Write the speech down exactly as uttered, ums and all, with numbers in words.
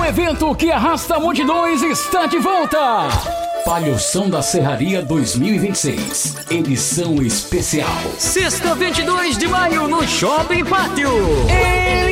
O evento que arrasta multidões está de volta. Palhoção da Serraria dois mil e vinte e seis, edição especial. Sexta, vinte e dois de maio, no Shopping Pátio. Ele